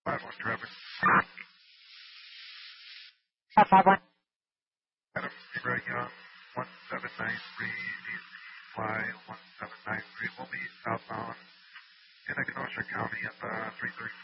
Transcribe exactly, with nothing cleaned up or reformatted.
five one traffic. five five one. Adam, Zebra Young, one seven nine three, fly one seven nine three. We'll be southbound in Kenosha County at uh, three thirty.